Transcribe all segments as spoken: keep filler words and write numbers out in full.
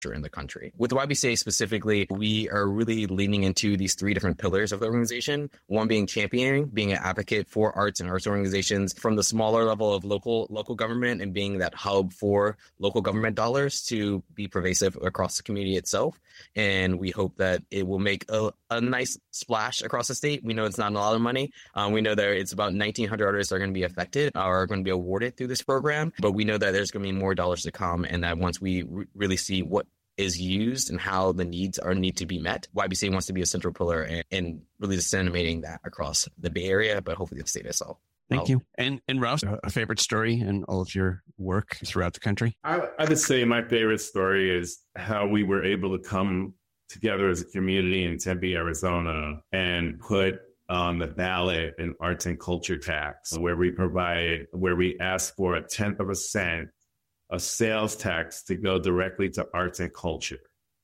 in the country. With Y B C A specifically, we are really leaning into these three different pillars of the organization. One being championing, being an advocate for arts and arts organizations from the smaller level of local local government and being that hub for local government dollars to be pervasive across the community itself. And we hope that it will make a, a nice splash across the state. We know it's not a lot of money. Um, we know that it's about nineteen hundred artists that are going to be affected, are going to be awarded through this program. But we know that there's going to be more dollars to come, and that once we re- really see what is used and how the needs are need to be met, Y B C A wants to be a central pillar in, in really disseminating that across the Bay Area, but hopefully the state as well. Thank you. And and Rouse, a favorite story in all of your work throughout the country? I, I would say my favorite story is how we were able to come together as a community in Tempe, Arizona, and put on the ballot an arts and culture tax, where we provide, where we ask for a tenth of a cent a sales tax to go directly to arts and culture.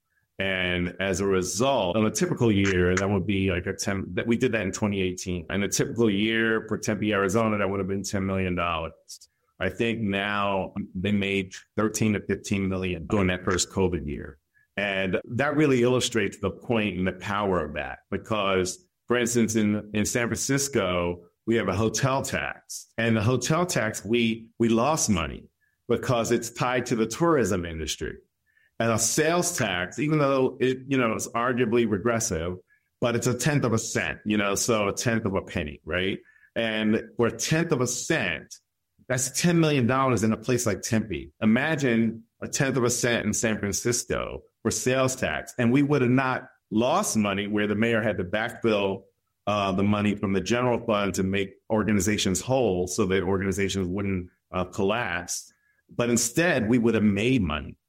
And as a result, on a typical year, that would be like a ten, that we did that in twenty eighteen. And a typical year for Tempe, Arizona, that would have been ten million dollars. I think now they made thirteen to fifteen million during that first COVID year. And that really illustrates the point and the power of that. Because, for instance, in, in San Francisco, we have a hotel tax. And the hotel tax, we we lost money because it's tied to the tourism industry. And a sales tax, even though it, you know, it's arguably regressive, but it's a tenth of a cent, you know, so a tenth of a penny, right? And for a tenth of a cent, that's ten million dollars in a place like Tempe. Imagine a tenth of a cent in San Francisco for sales tax. And we would have not lost money where the mayor had to backfill uh, the money from the general fund to make organizations whole so that organizations wouldn't uh, collapse. But instead, we would have made money.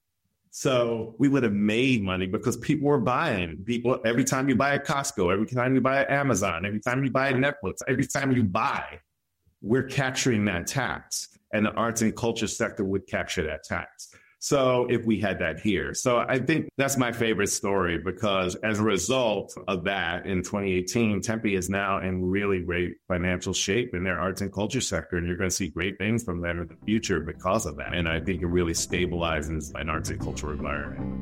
So we would have made money because people were buying. People, every time you buy at Costco, every time you buy at Amazon, every time you buy at Netflix, every time you buy, we're capturing that tax. And the arts and culture sector would capture that tax. So if we had that here. So I think that's my favorite story, because as a result of that, in twenty eighteen, Tempe is now in really great financial shape in their arts and culture sector. And you're going to see great things from them in the future because of that. And I think it really stabilizes an arts and cultural environment.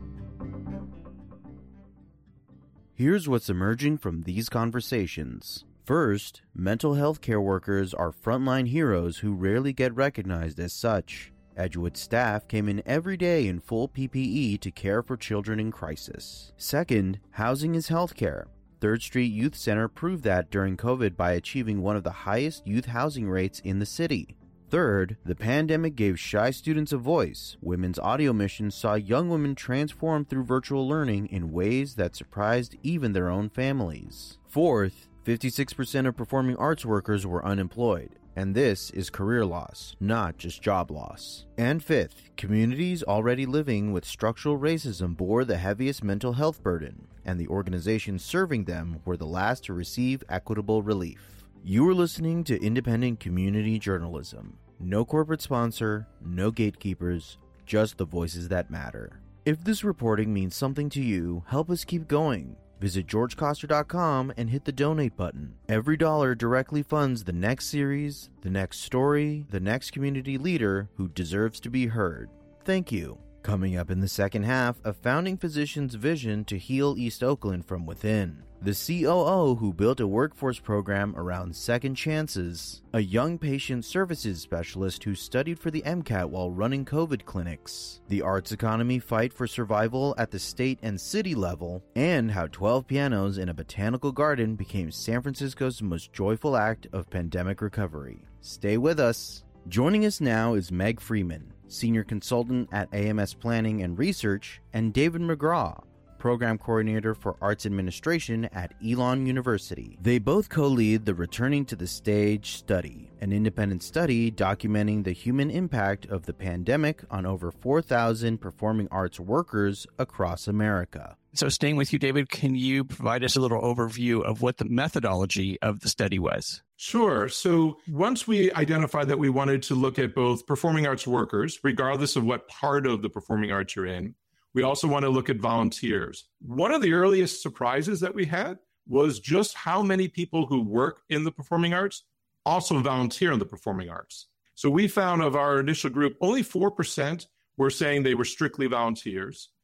Here's what's emerging from these conversations. First, mental health care workers are frontline heroes who rarely get recognized as such. Edgewood staff came in every day in full P P E to care for children in crisis. Second, housing is healthcare. Third Street Youth Center proved that during COVID by achieving one of the highest youth housing rates in the city. Third, the pandemic gave shy students a voice. Women's Audio Mission saw young women transform through virtual learning in ways that surprised even their own families. Fourth, fifty-six percent of performing arts workers were unemployed. And this is career loss, not just job loss. And fifth, communities already living with structural racism bore the heaviest mental health burden, and the organizations serving them were the last to receive equitable relief. You are listening to independent community journalism. No corporate sponsor, no gatekeepers, just the voices that matter. If this reporting means something to you, help us keep going. Visit george koster dot com and hit the donate button. Every dollar directly funds the next series, the next story, the next community leader who deserves to be heard. Thank you. Coming up in the second half, a founding physician's vision to heal East Oakland from within. The C O O who built a workforce program around second chances. A young patient services specialist who studied for the MCAT while running COVID clinics. The arts economy fight for survival at the state and city level. And how twelve pianos in a botanical garden became San Francisco's most joyful act of pandemic recovery. Stay with us. Joining us now is Meg Freeman, Senior Consultant at A M S Planning and Research, and David McGraw, Program Coordinator for Arts Administration at Elon University. They both co-lead the Returning to the Stage study, an independent study documenting the human impact of the pandemic on over four thousand performing arts workers across America. So staying with you, David, can you provide us a little overview of what the methodology of the study was? Sure. So once we identified that we wanted to look at both performing arts workers, regardless of what part of the performing arts you're in, we also want to look at volunteers. One of the earliest surprises that we had was just how many people who work in the performing arts also volunteer in the performing arts. So we found of our initial group, only four percent were saying they were strictly volunteers.